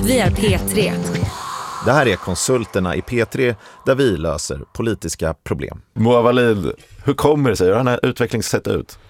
Vi är P3. Det här är Konsulterna i P3 där vi löser politiska problem. Moa Wallin, hur kommer det sig? Hur har den här utvecklingen sett ut?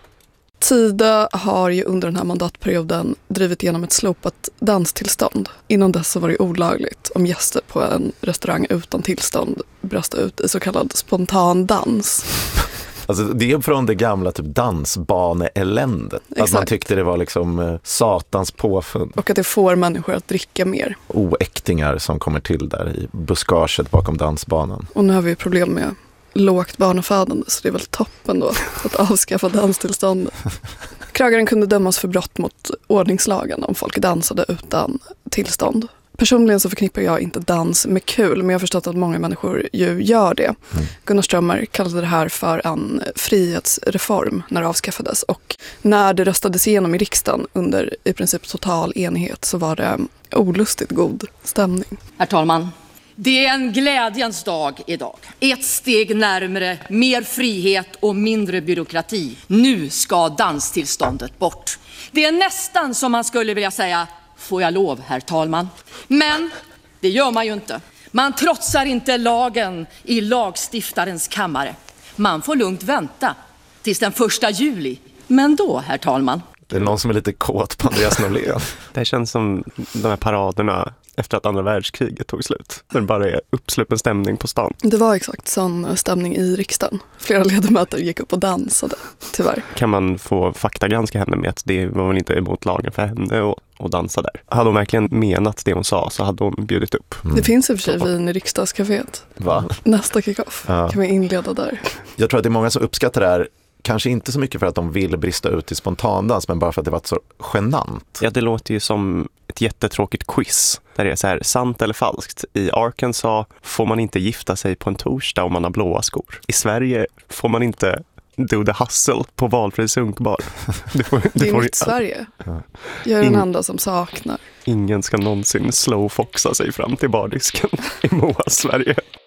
Tida har ju under den här mandatperioden drivit igenom ett slopat danstillstånd. Innan dess så var det olagligt om gäster på en restaurang utan tillstånd bröstade ut i så kallad spontan dans. Alltså det är från det gamla typ dansbaneeländet. Att man tyckte det var liksom satans påfund. Och att det får människor att dricka mer. Oäktingar som kommer till där i buskaget bakom dansbanan. Och nu har vi problem med lågt barnafödande, så det är väl toppen då att avskaffa danstillståndet. Krögaren kunde dömas för brott mot ordningslagen om folk dansade utan tillstånd. Personligen så förknippar jag inte dans med kul, men jag har förstått att många människor ju gör det. Gunnar Strömmer kallade det här för en frihetsreform när det avskaffades. Och när det röstades igenom i riksdagen under i princip total enighet så var det olustigt god stämning. Herr talman, det är en glädjens dag idag. Ett steg närmare mer frihet och mindre byråkrati. Nu ska danstillståndet bort. Det är nästan som man skulle vilja säga: får jag lov, herr talman? Men det gör man ju inte. Man trotsar inte lagen i lagstiftarens kammare. Man får lugnt vänta tills den 1 juli. Men då, herr talman. Det är någon som är lite kåt på Andreas Norlén. Det känns som de här paraderna efter att andra världskriget tog slut. Det bara är uppsluppen stämning på stan. Det var exakt sån stämning i riksdagen. Flera ledamöter gick upp och dansade, tyvärr. Kan man få faktagranska henne med att det var väl inte emot lagen för henne och dansa där? Hade hon verkligen menat det hon sa så hade hon bjudit upp. Det finns i och för sig vin i riksdagscaféet. Va? Nästa kick-off kan vi inleda där. Jag tror att det är många som uppskattar det här. Kanske inte så mycket för att de vill brista ut i spontandans, men bara för att det var så genant. Ja, det låter ju som ett jättetråkigt quiz. Där det är så här, sant eller falskt. I Arkansas får man inte gifta sig på en torsdag om man har blåa skor. I Sverige får man inte do the hustle på valfri sunkbar. Det är mitt Sverige. Jag är den enda som saknar. Ingen ska någonsin slowfoxa sig fram till bardisken i Moas Sverige.